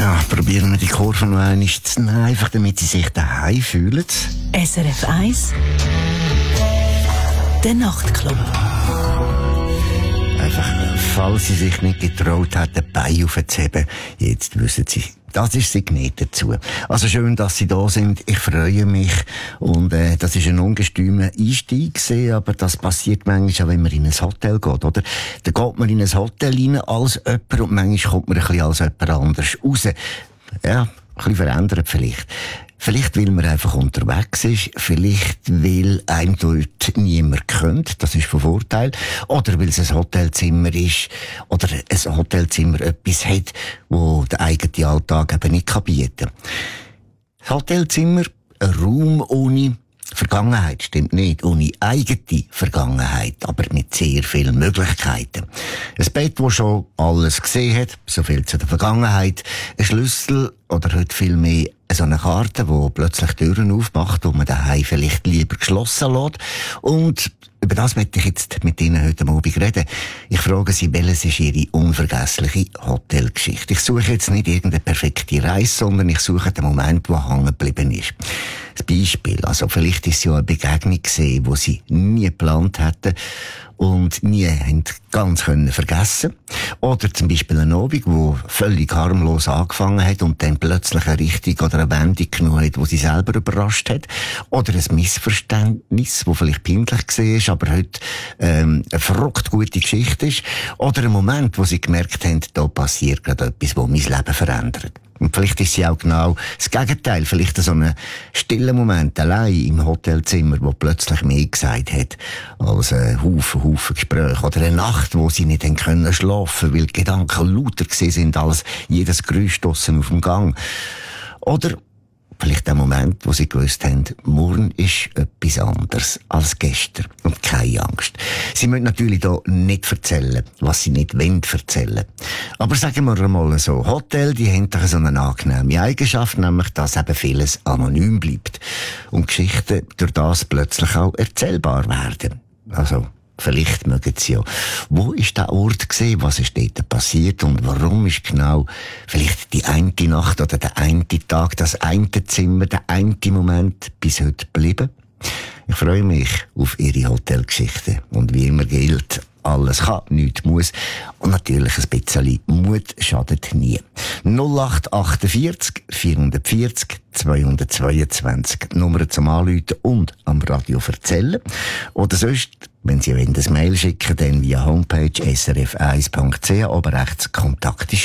Ja, probieren wir die Kurve noch einmal zu nehmen, einfach damit sie sich daheim fühlen. SRF 1 Der Nachtclub. Einfach, falls sie sich nicht getraut hat, den Bein aufzuheben, jetzt wissen sie, das ist Signet dazu. Also schön, dass Sie da sind. Ich freue mich. Und das ist ein ungestümer Einstieg gewesen, aber das passiert manchmal auch, wenn man in ein Hotel geht, oder? Da geht man in ein Hotel rein als jemand und manchmal kommt man ein bisschen als jemand anders raus. Ja, ein bisschen verändert vielleicht. Vielleicht, weil man einfach unterwegs ist, vielleicht, weil einem dort niemand kennt, das ist von Vorteil, oder weil es ein Hotelzimmer ist, oder ein Hotelzimmer etwas hat, wo der eigene Alltag eben nicht bieten kann. Das Hotelzimmer, ein Raum ohne Vergangenheit, stimmt nicht, ohne eigene Vergangenheit, aber mit sehr vielen Möglichkeiten. Ein Bett, das schon alles gesehen hat, so viel zu der Vergangenheit, ein Schlüssel oder heute viel mehr so eine Karte, die plötzlich Türen aufmacht, die man daheim vielleicht lieber geschlossen lässt. Und über das möchte ich jetzt mit Ihnen heute Abend reden. Ich frage Sie, welches ist Ihre unvergessliche Hotelgeschichte? Ich suche jetzt nicht irgendeine perfekte Reise, sondern ich suche den Moment, wo hängen geblieben ist. Das Beispiel, also vielleicht ist es ja eine Begegnung gewesen, die Sie nie geplant hätten und nie haben ganz können vergessen. Oder zum Beispiel ein Abend, wo völlig harmlos angefangen hat und dann plötzlich eine Richtung oder eine Wendung genommen hat, die Sie selber überrascht hat. Oder ein Missverständnis, das vielleicht peinlich war, aber heute eine verrückt gute Geschichte ist. Oder ein Moment, wo Sie gemerkt haben, da passiert gerade etwas, das mein Leben verändert. Und vielleicht ist sie auch genau das Gegenteil. Vielleicht so ein stiller Moment allein im Hotelzimmer, wo plötzlich mehr gesagt hat als ein Haufen Gespräche. Oder eine Nacht, wo sie nicht können schlafen, weil die Gedanken lauter gewesen sind als jedes Geräusch draussen auf dem Gang. Oder vielleicht der Moment, wo sie gewusst haben, morgen ist etwas anderes als gestern. Und keine Angst. Sie müssen natürlich da nicht erzählen, was sie nicht wollen erzählen. Aber sagen wir einmal so, Hotel, die haben doch so eine angenehme Eigenschaft, nämlich, dass eben vieles anonym bleibt. Und Geschichten durch das plötzlich auch erzählbar werden. Also, vielleicht mögen Sie ja. Wo ist der Ort gewesen? Was ist dort passiert? Und warum ist genau vielleicht die eine Nacht oder der eine Tag, das eine Zimmer, der eine Moment bis heute geblieben? Ich freue mich auf Ihre Hotelgeschichte. Und wie immer gilt, alles kann, nichts muss. Und natürlich ein bisschen Mut schadet nie. 0848 440 222 Nummer zum Anrufen und am Radio erzählen. Oder sonst, wenn Sie ein Mail schicken, dann via Homepage srf1.ch, oben rechts Kontakt ist